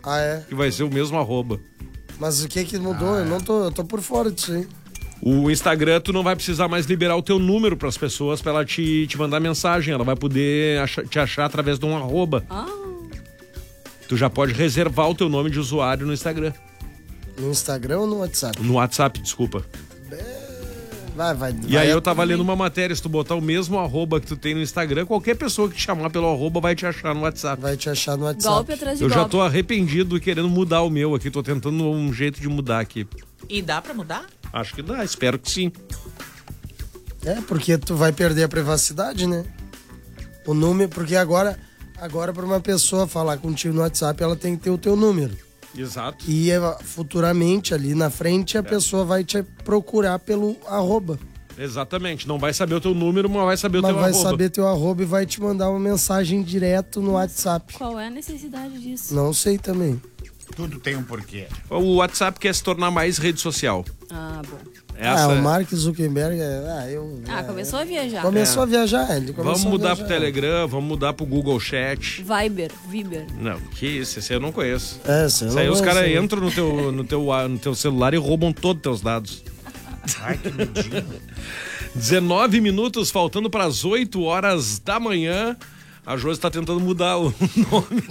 Ah, é? Que vai ser o mesmo arroba. Mas o que mudou? Eu tô por fora disso aí. O Instagram, tu não vai precisar mais liberar o teu número pras pessoas pra ela te mandar mensagem. Ela vai poder te achar através de um arroba. Tu já pode reservar o teu nome de usuário no Instagram. No Instagram ou no WhatsApp? No WhatsApp, desculpa. Vai. E aí eu tava lendo uma matéria, se tu botar o mesmo arroba que tu tem no Instagram, qualquer pessoa que te chamar pelo arroba vai te achar no WhatsApp. Vai te achar no WhatsApp. Golpe atrás de Eu golpe. já tô arrependido e querendo mudar o meu aqui, tô tentando um jeito de mudar aqui. E dá pra mudar? Acho que dá, espero que sim. Porque tu vai perder a privacidade, né? O número, porque agora para uma pessoa falar contigo no WhatsApp, ela tem que ter o teu número. Exato. E futuramente, ali na frente, a pessoa vai te procurar pelo arroba. Exatamente, não vai saber o teu número, mas vai saber o teu Mas vai arroba. saber teu arroba e vai te mandar uma mensagem direto no WhatsApp. Qual é a necessidade disso? Não sei também. Tudo tem um porquê. O WhatsApp quer se tornar mais rede social. Ah, bom. O Mark Zuckerberg, começou a viajar. Começou a viajar, ele começou Vamos a mudar viajar. pro Telegram, vamos mudar pro Google Chat. Viber. Não, que isso, esse eu não conheço. Isso aí os caras entram no teu celular e roubam todos os teus dados. Ai, que medinho. 19 minutos, faltando para as 8 horas da manhã. A Josi tá tentando mudar o nome.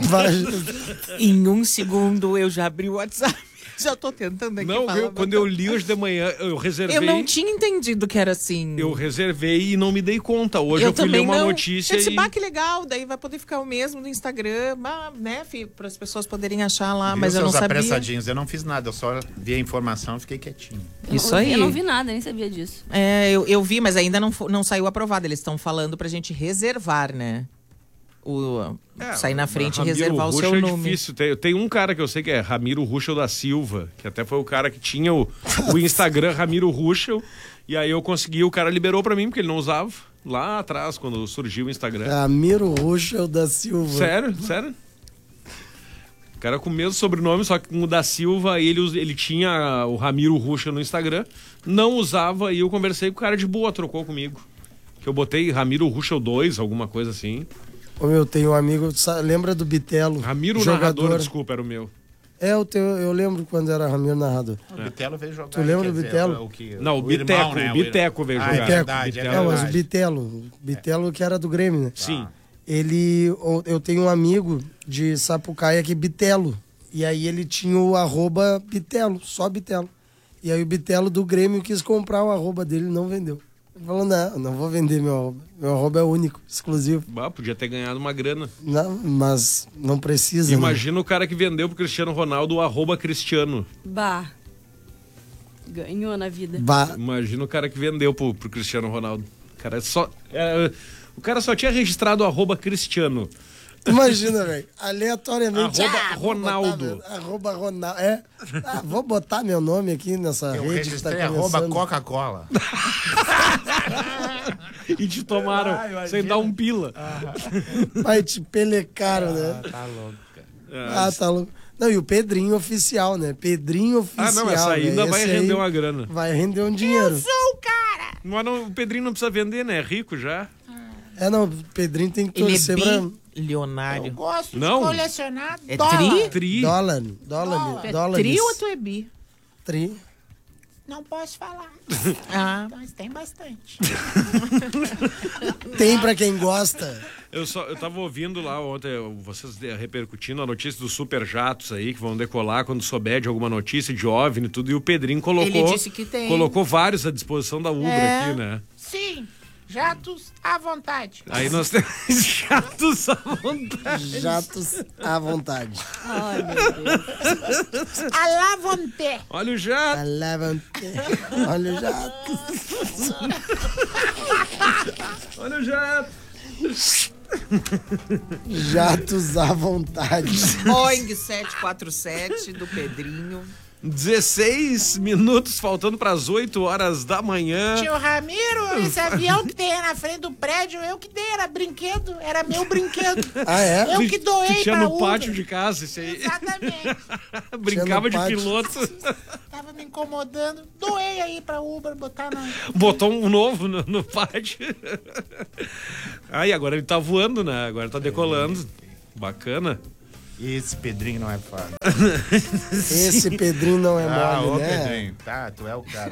Em um segundo eu já abri o WhatsApp. Já tô tentando aqui. Não, quando eu li hoje de manhã, eu reservei. Eu não tinha entendido que era assim. Eu reservei e não me dei conta. Hoje eu fui ler uma notícia eu disse, que legal, daí vai poder ficar o mesmo no Instagram, né, para as pessoas poderem achar lá, mas eu não sabia. Apressadinhos, eu não fiz nada, eu só vi a informação e fiquei quietinho. Isso aí. Eu não vi nada, nem sabia disso. Eu vi, mas ainda não saiu aprovado. Eles estão falando pra gente reservar, né? Sair na frente e reservar o seu é nome. Difícil. Tem um cara que eu sei que é Ramiro Ruschel da Silva, que até foi o cara que tinha o Instagram Ramiro Ruschel, e aí eu consegui, o cara liberou pra mim, porque ele não usava, lá atrás, quando surgiu o Instagram. Ramiro Ruschel da Silva. Sério? O cara com o mesmo sobrenome, só que com o da Silva, ele tinha o Ramiro Ruschel no Instagram, não usava, e eu conversei com o cara de boa, trocou comigo. Que eu botei Ramiro Ruschel 2, alguma coisa assim. Eu tenho um amigo, lembra do Bitelo? Ramiro Narrador, desculpa, era o meu. Eu lembro quando era Ramiro Narrador. O Bitelo veio jogar. Tu lembra do Bitelo? Não, o Biteco veio jogar. É verdade, mas o Bitelo que era do Grêmio, né? Sim. Eu tenho um amigo de Sapucaia que é Bitelo. E aí ele tinha o arroba Bitelo, só Bitelo. E aí o Bitelo do Grêmio quis comprar o arroba dele e não vendeu. Ele falou, não vou vender meu arroba. Meu arroba é único, exclusivo. Podia ter ganhado uma grana. Não, mas não precisa. Imagina o cara que vendeu pro Cristiano Ronaldo o arroba Cristiano. Ganhou na vida. Imagina o cara que vendeu pro Cristiano Ronaldo. O cara só tinha registrado o arroba Cristiano. Imagina, velho. Aleatoriamente. Ronaldo. Arroba Ronaldo. Vou botar meu nome aqui nessa rede que tá arroba Coca-Cola. E te tomaram sem dar um pila. Vai te pelecaram, né? Tá louco, cara. Tá louco. Não, e o Pedrinho Oficial, né? Pedrinho Oficial. Não, essa ainda vai render uma grana. Vai render um dinheiro. Eu sou o cara! Mas o Pedrinho não precisa vender, né? É rico já. Não, o Pedrinho tem que torcer pra... Bilionário. Eu gosto de colecionar Tri. Dólar. Tri ou tu é bi? Tri. Não posso falar. Mas tem bastante. Tem pra quem gosta. Eu tava ouvindo lá ontem, vocês repercutindo a notícia dos superjatos aí, que vão decolar quando souber de alguma notícia de OVNI e tudo, e o Pedrinho Ele disse que tem. Colocou vários à disposição da Uber aqui, né? Sim. Jatos à vontade. Aí nós temos jatos à vontade. Jatos à vontade. Ai, meu Deus. À la vontade. Olha o jato. À la vontade. Olha o jato. Olha o jato. Jatos à vontade. Boeing 747 do Pedrinho. 16 minutos faltando para as 8 horas da manhã. Tio Ramiro, esse avião que tem na frente do prédio, eu que dei, era brinquedo, era meu brinquedo. Eu que doei tu tinha pra no Uber. pátio de casa, isso aí. Exatamente. Brincava de piloto. Tava me incomodando, doei aí pra Uber, botar na... Botou um novo no pátio. Aí agora ele tá voando, né? Agora tá decolando. Bacana. Esse Pedrinho não é foda. Esse Pedrinho não é mole, né? Pedrinho. Tá, tu é o cara.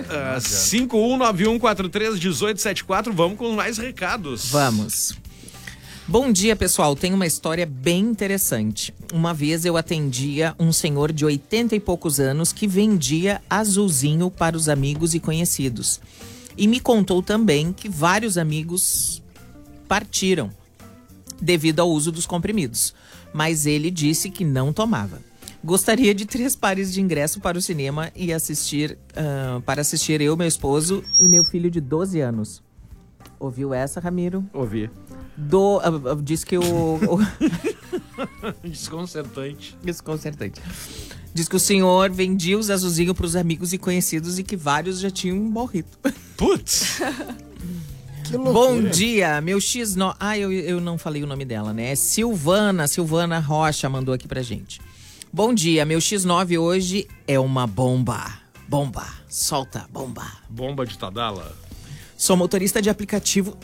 5191431874. Vamos com mais recados. Vamos. Bom dia, pessoal. Tem uma história bem interessante. Uma vez eu atendia um senhor de 80 e poucos anos que vendia azulzinho para os amigos e conhecidos. E me contou também que vários amigos partiram devido ao uso dos comprimidos. Mas ele disse que não tomava. Gostaria de 3 pares de ingresso para o cinema e para assistir eu, meu esposo e meu filho de 12 anos. Ouviu essa, Ramiro? Ouvi. Diz que o Desconcertante. Diz que o senhor vendia os azulzinhos para os amigos e conhecidos e que vários já tinham morrido. Putz! Que loucura. Bom dia, meu X9... eu não falei o nome dela, né? Silvana Rocha mandou aqui pra gente. Bom dia, meu X9 hoje é uma bomba. Bomba, solta, bomba. Bomba de Tadala. Sou motorista de aplicativo...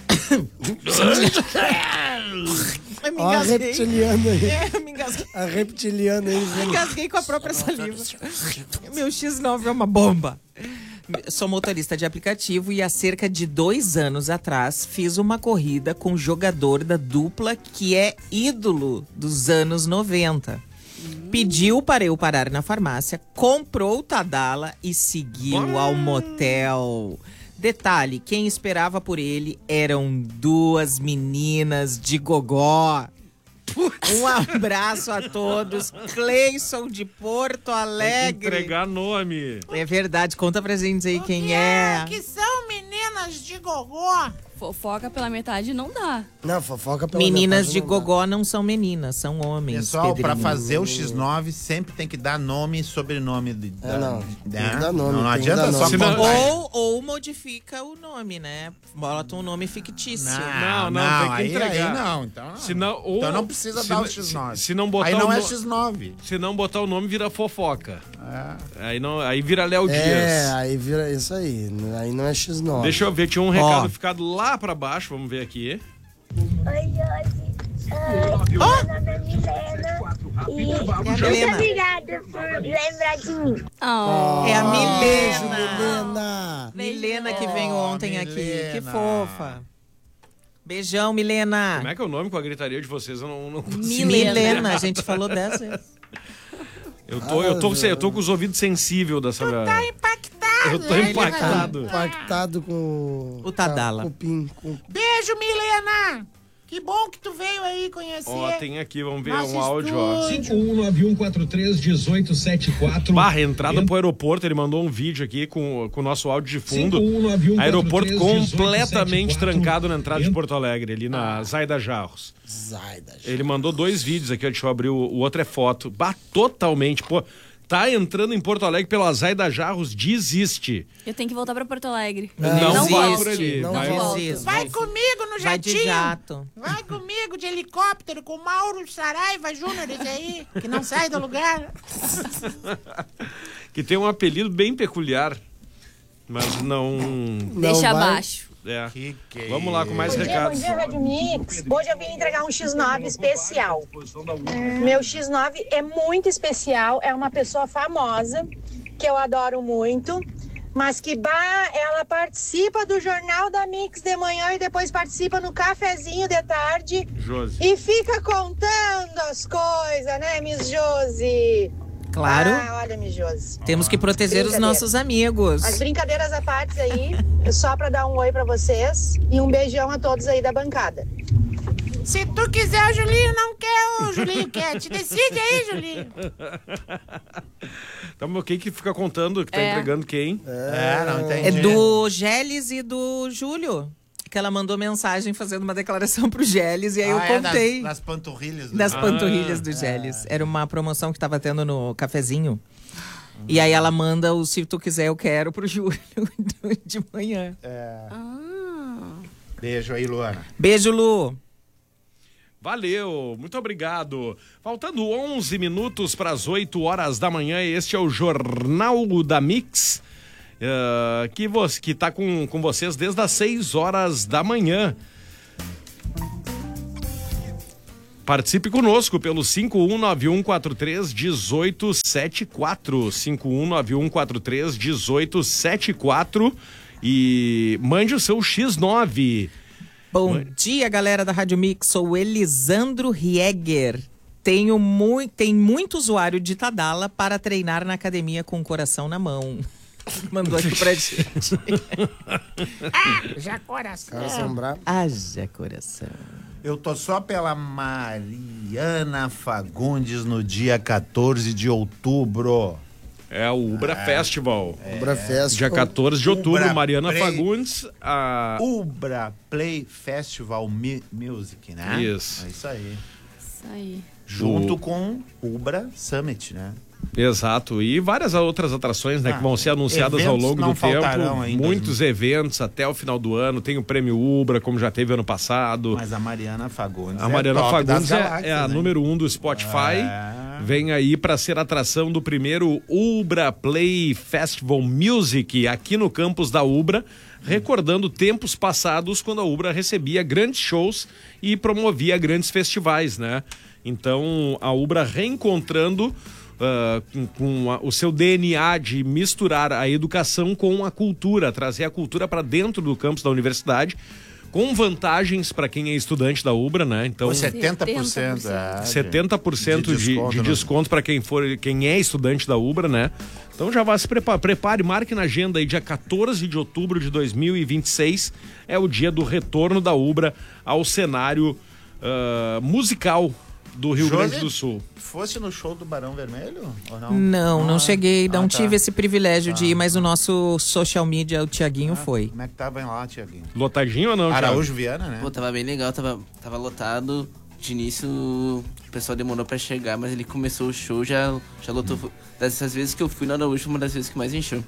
Ó a reptiliana aí. Me engasguei. A reptiliana aí. Me engasguei com a própria saliva. Meu X9 é uma bomba. Sou motorista de aplicativo e há cerca de 2 anos atrás fiz uma corrida com um jogador da dupla que é ídolo dos anos 90. Pediu para eu parar na farmácia, comprou o Tadala e seguiu ao motel. Detalhe, quem esperava por ele eram 2 meninas de gogó. Um abraço a todos. Cleison de Porto Alegre. Entregar nome. É verdade, conta pra gente aí quem é. Que são meninas de gogó. Fofoca pela metade não dá. Não, fofoca pela Meninas metade de não gogó não são meninas, são homens. Pessoal, pra Pedrinho. fazer o X9 sempre tem que dar nome e sobrenome. Não. Tem que dar nome, Não tem que adianta dar só nome. contar. Ou modifica o nome, né? Bota um nome fictício. Não, tem que entregar. Aí não, então não. Senão, ou, Então não precisa dar o X9. Se não botar aí não o é no- X9. Se não botar o nome, vira fofoca. Aí vira Léo Dias. aí vira isso aí. Aí não é X9. Deixa eu ver, tinha um recado ficado lá pra baixo, vamos ver aqui. Oi, Josi. Meu nome é Milena. E muito obrigada por lembrar de mim. É a Beijo, Milena. Milena. Milena que veio ontem aqui. Que Milena. fofa. Beijão, Milena. Como é que é o nome com a gritaria de vocês? Eu não consigo. Milena, a gente falou dessa. Eu tô com os ouvidos sensíveis dessa. Tá impactado. Eu tô impactado. Impactado com O Tadala. com Beijo, Milena. Que bom que tu veio aí conhecer. Ó, tem aqui, vamos ver Nosso um áudio, ó. estúdio. 5191431874. Barra, entrada pro aeroporto, ele mandou um vídeo aqui com o nosso áudio de fundo. 5191431874. Aeroporto completamente trancado na entrada de Porto Alegre, ali na Zaida Jarros. Zaida. Ele mandou 2 vídeos aqui, ó, deixa eu abrir, o outro é foto. Totalmente, pô. Tá entrando em Porto Alegre pela Zaida Jarros, desiste. Eu tenho que voltar pra Porto Alegre. Não vai volto. por ali. Não vai- volto. Vai comigo no Vai de jatinho. jato. Vai comigo de helicóptero com o Mauro Saraiva Júnior, esse aí, que não sai do lugar. Que tem um apelido bem peculiar, mas não... Deixa vai. abaixo. É. Que Vamos lá com mais Bom recados. dia, Rádio Mix. Hoje eu vim entregar um X9 especial. Meu X9 é muito especial, é uma pessoa famosa, que eu adoro muito, mas que ela participa do Jornal da Mix de manhã e depois participa no cafezinho de tarde Josi. e fica contando as coisas, né, Miss Josi? Claro. Olha, Miss Josi. Temos que proteger os nossos amigos. As brincadeiras à parte aí, só pra dar um oi pra vocês e um beijão a todos aí da bancada. Se tu quiser, o Julinho não quer, o Julinho quer. Te decide aí, Julinho. Então, quem que fica contando, que tá entregando quem? não entendi. É do Geles e do Júlio. Que ela mandou mensagem fazendo uma declaração pro Geles e aí eu contei. Das panturrilhas. Das panturrilhas do Geles. Era uma promoção que tava tendo no cafezinho. E aí ela manda o Se Tu Quiser Eu Quero pro Júlio de manhã. Beijo aí, Luana. Beijo, Lu. Valeu, muito obrigado. Faltando 11 minutos para as 8 horas da manhã, este é o Jornal da Mix, que tá com vocês desde as 6 horas da manhã. Participe conosco pelo 5191431874, 5191431874 e mande o seu X9. Bom dia, galera da Rádio Mix, sou o Elisandro Rieger. Tem muito usuário de Tadala para treinar na academia com o coração na mão. Mandou aqui pra gente. Já coração. Haja coração. Eu tô só pela Mariana Fagundes no dia 14 de outubro. É o Ubra Festival. Ubra Festival. Dia 14 de outubro, Ubra Mariana Play. Fagundes. Ubra Play Festival Music, né? Isso. É isso aí. Isso aí. Junto com Ubra Summit, né? Exato, e várias outras atrações, né, que vão ser anunciadas ao longo do tempo. Ainda, muitos eventos até o final do ano. Tem o Prêmio Ubra, como já teve ano passado. Mas a Mariana Fagundes é a número 1 do Spotify. Vem aí para ser atração do primeiro Ubra Play Festival Music aqui no campus da Ubra, recordando tempos passados quando a Ubra recebia grandes shows e promovia grandes festivais, né? Então a Ubra reencontrando com o seu DNA de misturar a educação com a cultura, trazer a cultura para dentro do campus da universidade, com vantagens para quem é estudante da Ubra, né? Então 70%. 70% de desconto para quem é estudante da Ubra, né? Então já vá se prepare, marque na agenda aí, dia 14 de outubro de 2026 é o dia do retorno da Ubra ao cenário musical do Rio Grande do Sul. Fosse no show do Barão Vermelho? Ou não? Não cheguei, não tive esse privilégio de ir, mas o nosso social media, o Tiaguinho, foi. Como é que tava lá, Tiaguinho? Lotadinho ou não, Araújo Viana, né? Pô, tava bem legal, tava lotado. De início o pessoal demorou pra chegar, mas ele começou o show, já lotou. Dessas vezes que eu fui no Araújo, uma das vezes que mais encheu.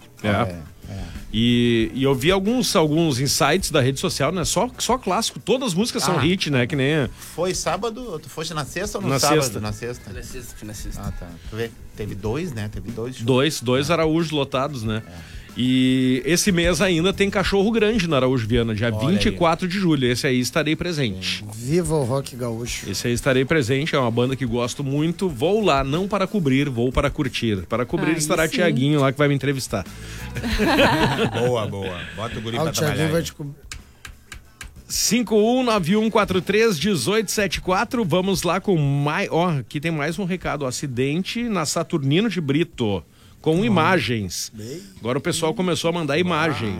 E eu vi alguns insights da rede social, né? Só clássico, todas as músicas são hit, né? Que nem... Foi sábado, tu foste na sexta ou no na sábado? Sexta. Na sexta. Fui na sexta. Ah, tá. Tu vê, teve dois, né? Teve dois shows. Dois Araújos lotados, né? E esse mês ainda tem Cachorro Grande na Araújo Viana, dia 24 de julho. Esse aí estarei presente. Viva o rock gaúcho. Esse aí estarei presente, é uma banda que gosto muito. Vou lá, não para cobrir, vou para curtir. Para cobrir estará Tiaguinho lá que vai me entrevistar. Boa. Bota o guri pra O Tiaguinho trabalhar. vai te cobrir. 5191431874. Vamos lá com mais. Aqui tem mais um recado. Acidente na Saturnino de Brito. Com imagens. Agora o pessoal começou a mandar imagem.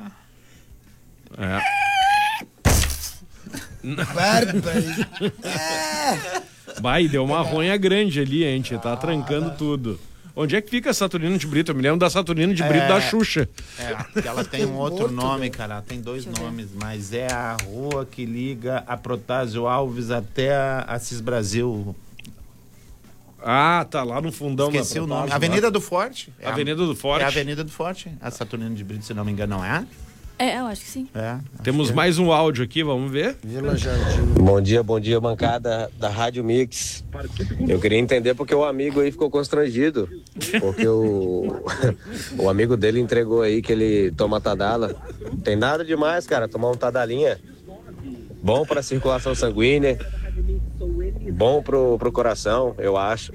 Vai, deu uma ronha grande ali, a gente tá trancando tudo. Onde é que fica a Saturnino de Brito? Eu me lembro da Saturnino de Brito da Xuxa. Ela tem um outro nome, cara. Ela tem dois nomes, mas é a rua que liga a Protásio Alves até a Assis Brasil. Ah, tá lá no fundão. Esqueci o nome. Avenida do Forte. Avenida do Forte. É a Avenida do Forte. A Saturnino de Brito, se não me engano, não é? Eu acho que sim. Temos mais um áudio aqui, vamos ver. Vila Jardim. Bom dia, bancada da Rádio Mix. Eu queria entender porque o amigo aí ficou constrangido. Porque o amigo dele entregou aí que ele toma Tadala. Tem nada demais, cara, tomar um Tadalinha. Bom pra circulação sanguínea. Bom pro coração, eu acho.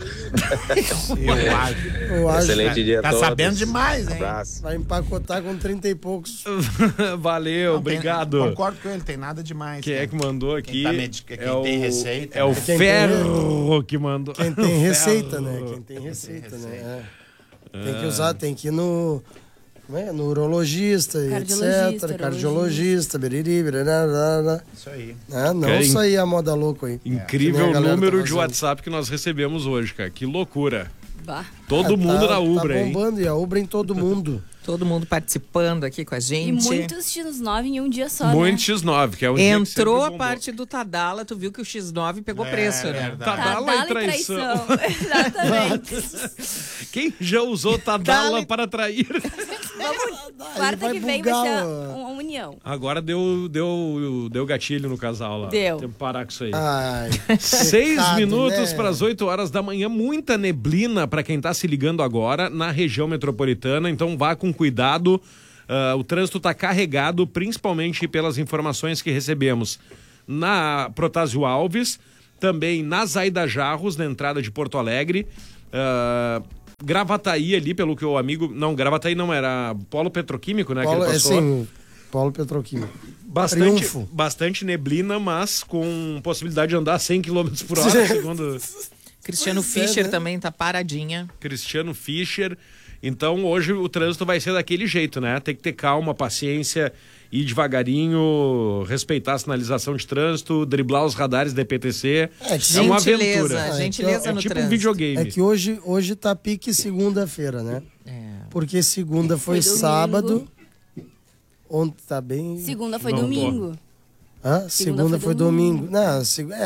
Eu acho. Excelente dia a todos. Tá sabendo demais, hein? Abraço. Vai empacotar com 30 e poucos. Valeu, obrigado. Concordo com ele, tem nada demais. Quem é que mandou aqui? Quem tem receita. É o Ferro que mandou. Quem tem receita, né? Quem tem receita, né? Tem que usar, tem que ir no urologista, etc. Cardiologista, beriri, berará. Isso aí. Não sair a moda louco aí. Incrível o número de WhatsApp que nós recebemos hoje, cara. Que loucura. Bah. Todo mundo na Ubra, tá bombando, e a Ubra em todo mundo. Todo mundo participando aqui com a gente. E muitos X9 em um dia só, Muito né? X9, que é o Entrou a parte do Tadala, tu viu que o X9 pegou preço, né? Tadala e traição. Exatamente. Quem já usou Tadala para trair? Quarta que vem vai ser uma união. Agora deu gatilho no casal lá. Deu. Tem que parar com isso aí. Ai, 6 minutos para as 8 horas da manhã. Muita neblina para quem está se ligando agora na região metropolitana. Então vá com cuidado. O trânsito está carregado, principalmente pelas informações que recebemos na Protásio Alves, também na Zaida Jarros, na entrada de Porto Alegre. Gravataí ali, pelo que o amigo... Não, Gravataí não, era Polo Petroquímico, né? Polo, que ele passou. sim, Polo Petroquímico. Bastante neblina, mas com possibilidade de andar 100 km por hora, segundo... Cristiano Fischer também tá paradinha. Cristiano Fischer. Então, hoje o trânsito vai ser daquele jeito, né? Tem que ter calma, paciência, ir devagarinho, respeitar a sinalização de trânsito, driblar os radares da EPTC. É uma aventura. Gentileza no tipo trânsito. Um videogame. É que hoje tá pique segunda-feira, né? Porque segunda foi sábado. Ontem tá bem... Segunda foi domingo. Segunda foi domingo. Não,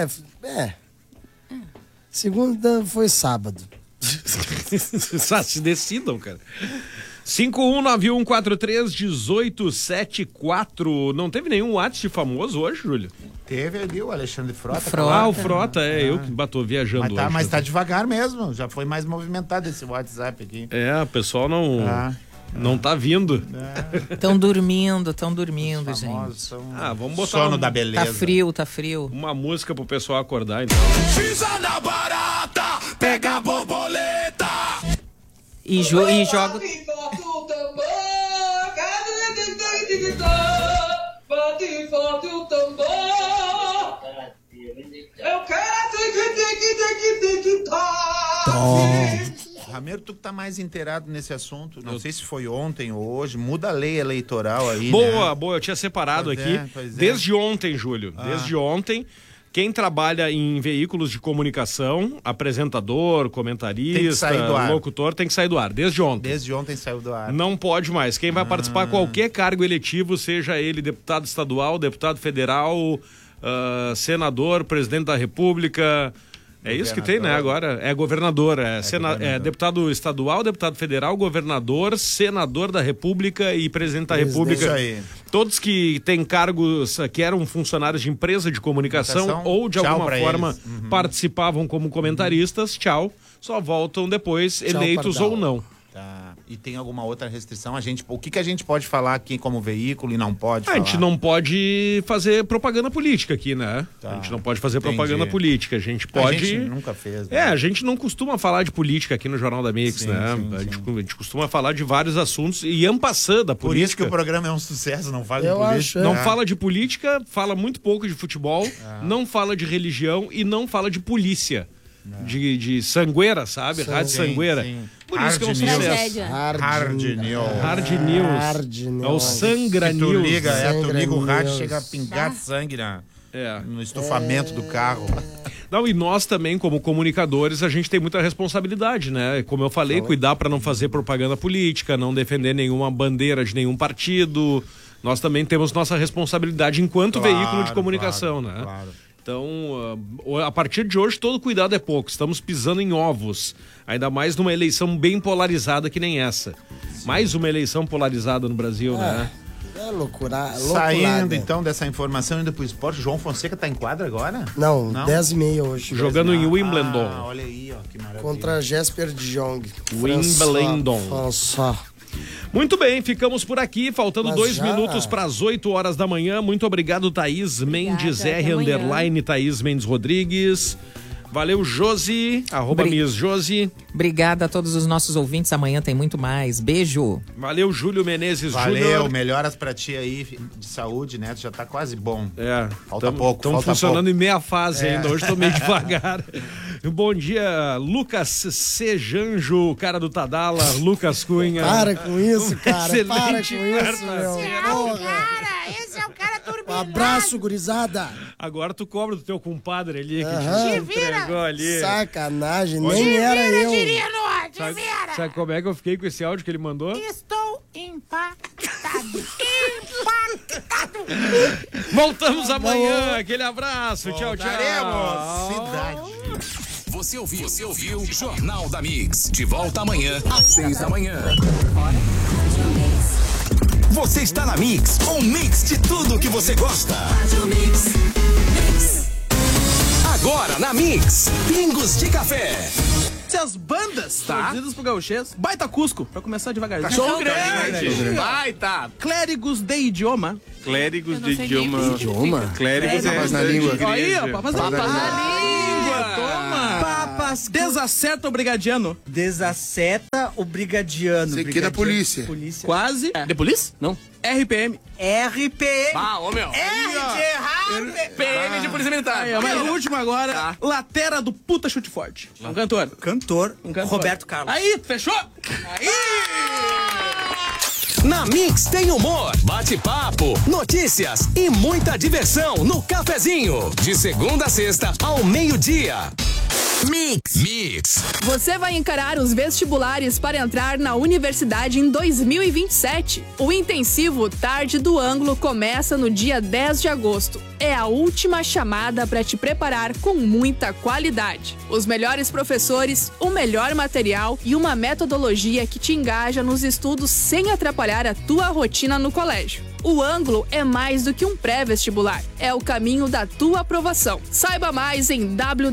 segunda foi sábado. Se decidam, cara. 5191431874. Não teve nenhum WhatsApp famoso hoje, Júlio? Teve ali o Alexandre Frota. O Frota, eu que batou viajando hoje. Mas tá devagar mesmo, já foi mais movimentado esse WhatsApp aqui. O pessoal não tá vindo. Estão dormindo, gente. Vamos botar sono da beleza. Tá frio. Uma música pro pessoal acordar, então. Pisa na barata, pega a borboleta. E joga... Eu quero Ramiro, tu que tá mais inteirado nesse assunto, não sei se foi ontem ou hoje, muda a lei eleitoral aí, Boa, eu tinha separado aqui. Desde ontem, Júlio, desde ontem, quem trabalha em veículos de comunicação, apresentador, comentarista, locutor, tem que sair do ar, desde ontem. Desde ontem saiu do ar. Não pode mais. Quem vai participar qualquer cargo eletivo, seja ele deputado estadual, deputado federal, senador, presidente da República... É isso que tem, né, agora? É governador, governador. Deputado estadual, deputado federal, governador, senador da República e presidente da República. Isso aí. Todos que têm cargos, que eram funcionários de empresa de comunicação ou de alguma forma participavam como comentaristas, só voltam depois, eleitos ou não. Tá. E tem alguma outra restrição? O que a gente pode falar aqui como veículo e não pode falar? A gente não pode fazer propaganda política aqui, né? A gente não pode fazer propaganda política. A gente pode... A gente nunca fez. Né? A gente não costuma falar de política aqui no Jornal da Mix, né? A gente costuma falar de vários assuntos e ampassã da política. Por isso que o programa é um sucesso, não fala de política. Não fala de política, fala muito pouco de futebol, não fala de religião e não fala de polícia. De sangueira, sabe? Rádio Sangueira. Por isso que é um sucesso. Hard News. É o Sangra News. Tu liga o rádio, chega a pingar sangue no estofamento do carro. Não, e nós também, como comunicadores, a gente tem muita responsabilidade, né? Como eu falei, cuidar para não fazer propaganda política, não defender nenhuma bandeira de nenhum partido. Nós também temos nossa responsabilidade enquanto veículo de comunicação, né? Claro. Então, a partir de hoje, todo cuidado é pouco. Estamos pisando em ovos. Ainda mais numa eleição bem polarizada que nem essa. Mais uma eleição polarizada no Brasil, né? É loucura. Saindo então dessa informação, indo pro esporte, João Fonseca tá em quadra agora? Não? 10h30 hoje. Jogando em Wimbledon. Olha aí, ó, que maravilha. Contra Jesper de Jong. Wimbledon. Muito bem, ficamos por aqui, faltando 2 minutos para as 8 horas da manhã. Muito obrigado, Thaís Mendes R, _ Thaís Mendes Rodrigues. Valeu, Josi, @Miss Josi. Obrigada a todos os nossos ouvintes, amanhã tem muito mais. Beijo. Valeu, Júlio Menezes Júnior. Valeu, melhoras pra ti aí de saúde, né? Tu já tá quase bom. Falta pouco. Estamos funcionando em meia fase ainda, hoje tô meio devagar. Bom dia, Lucas Sejanjo, cara do Tadala, Lucas Cunha. Para com isso, cara. Excelente, para com isso, meu. Esse é o cara turbinado. Um abraço, gurizada. Agora tu cobra do teu compadre ali, que te entregou ali. Sacanagem, nem era eu. Sabe como é que eu fiquei com esse áudio que ele mandou? Estou impactado. Voltamos amanhã, aquele abraço, tchau. Cidade. Você ouviu Jornal da Mix. De volta amanhã, às 6 da manhã. Você está na Mix, um mix de tudo que você gosta. Agora na Mix, Pingos de Café. As bandas traduzidas pro gauchês, Baita Cusco, pra começar devagarzinho. Som grande, baita. Clérigos de idioma. Clérigos de idioma. Clérigos é na língua. Aí, ó, papas na língua. Desacerta o brigadiano. Desacerta o brigadiano. Sei que é da polícia. Quase. É. De polícia? Não. RPM. RPM. Ah, ô meu. PM de polícia militar. Mas o último agora, Latera do Puta Chute Forte. Um cantor. Um cantor. Roberto Carlos. Aí, fechou? Aí! Na Mix tem humor, bate-papo, notícias e muita diversão no cafezinho. De segunda a sexta ao meio-dia. Mix. Você vai encarar os vestibulares para entrar na universidade em 2027. O intensivo Tarde do Ângulo começa no dia 10 de agosto. É a última chamada para te preparar com muita qualidade. Os melhores professores, o melhor material e uma metodologia que te engaja nos estudos sem atrapalhar a tua rotina no colégio. O Ângulo é mais do que um pré-vestibular. É o caminho da tua aprovação. Saiba mais em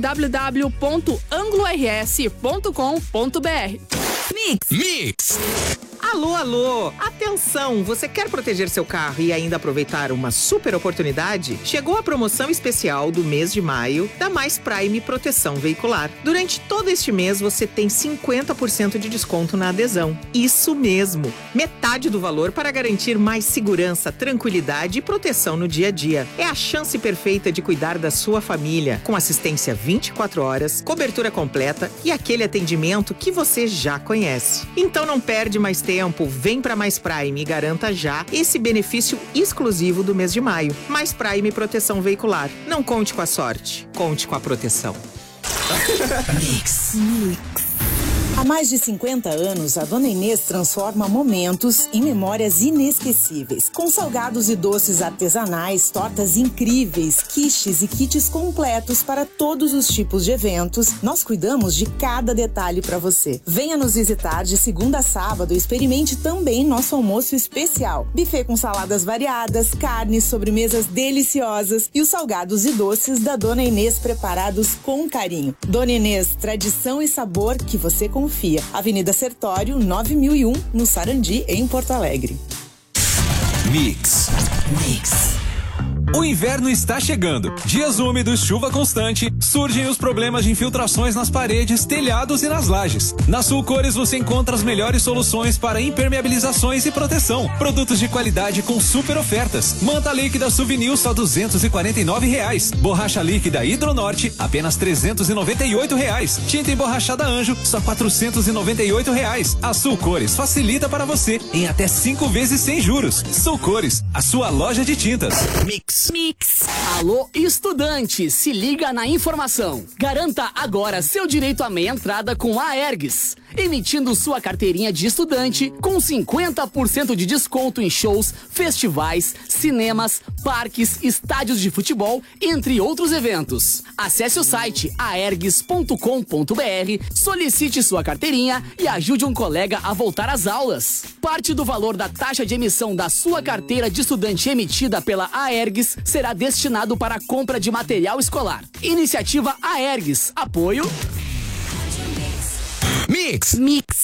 www.anglors.com.br. Mix. Alô, atenção, você quer proteger seu carro e ainda aproveitar uma super oportunidade? Chegou a promoção especial do mês de maio da Mais Prime Proteção Veicular. Durante todo este mês você tem 50% de desconto na adesão. Isso mesmo, metade do valor para garantir mais segurança, tranquilidade e proteção no dia a dia. É a chance perfeita de cuidar da sua família, com assistência 24 horas, cobertura completa e aquele atendimento que você já conhece. Então não perde mais tempo, vem para Mais Prime e garanta já esse benefício exclusivo do mês de maio. Mais Prime Proteção Veicular. Não conte com a sorte, conte com a proteção. Mix. Há mais de 50 anos, a Dona Inês transforma momentos em memórias inesquecíveis. Com salgados e doces artesanais, tortas incríveis, quiches e kits completos para todos os tipos de eventos, nós cuidamos de cada detalhe para você. Venha nos visitar de segunda a sábado e experimente também nosso almoço especial. Buffet com saladas variadas, carnes, sobremesas deliciosas e os salgados e doces da Dona Inês preparados com carinho. Dona Inês, tradição e sabor que você confia. Avenida Sertório, 9001, no Sarandi, em Porto Alegre. Mix. O inverno está chegando. Dias úmidos, chuva constante, surgem os problemas de infiltrações nas paredes, telhados e nas lajes. Na Sulcores você encontra as melhores soluções para impermeabilizações e proteção. Produtos de qualidade com super ofertas. Manta líquida Souvenir só R$249. Borracha líquida Hidronorte apenas R$398. Tinta emborrachada Anjo só R$498. A Sulcores facilita para você em até 5 vezes sem juros. Sulcores, a sua loja de tintas. Mix. Alô, estudante, se liga na informação. Garanta agora seu direito à meia entrada com a Aergs, emitindo sua carteirinha de estudante com 50% de desconto em shows, festivais, cinemas, parques, estádios de futebol, entre outros eventos. Acesse o site aergs.com.br, solicite sua carteirinha e ajude um colega a voltar às aulas. Parte do valor da taxa de emissão da sua carteira de estudante emitida pela Aergs será destinado para a compra de material escolar. Iniciativa Aergs. Apoio Mix.